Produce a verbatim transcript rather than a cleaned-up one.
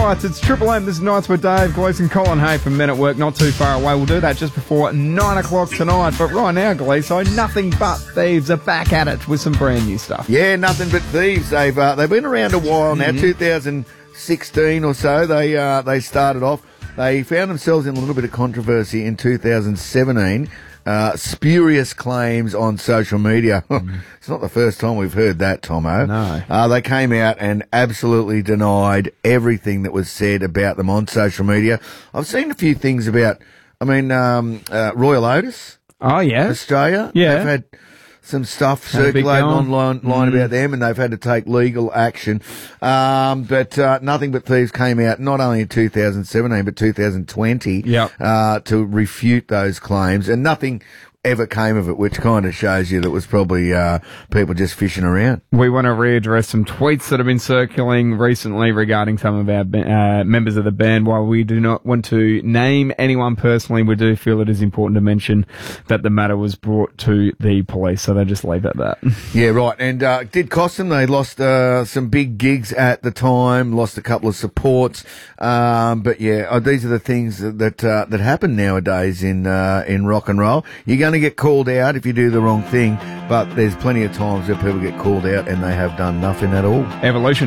right, it's Triple M. This is Nights with Dave, Gleeson, Colin Hay from Men at Work, not too far away. We'll do that just before nine o'clock tonight. But right now, Gleeson, Nothing But Thieves are back at it with some brand new stuff. Yeah, Nothing But Thieves. They've uh, they've been around a while now, mm-hmm. two thousand sixteen or so. They uh, they started off. They found themselves in a little bit of controversy in two thousand seventeen. Uh, spurious claims on social media. Mm. It's not the first time we've heard that, Tomo. No. Uh, they came out and absolutely denied everything that was said about them on social media. I've seen a few things about, I mean, um, uh, Royal Otis. Oh, yeah. Australia. Yeah. They've had some stuff Had circulating online line mm. about them, and they've had to take legal action. Um, but uh, Nothing But Thieves came out not only in two thousand seventeen, but two thousand twenty yep. uh, to refute those claims, and nothing ever came of it, which kind of shows you that it was probably uh, people just fishing around. We want to readdress some tweets that have been circulating recently regarding some of our uh, members of the band. While we do not want to name anyone personally, we do feel it is important to mention that the matter was brought to the police, so they just leave it at that. Yeah, right. And uh, it did cost them. They lost uh, some big gigs at the time, lost a couple of supports. Um, but yeah, uh, these are the things that that, uh, that happen nowadays in uh, in rock and roll. You're going to get called out if you do the wrong thing, but there's plenty of times where people get called out and they have done nothing at all. Evolution.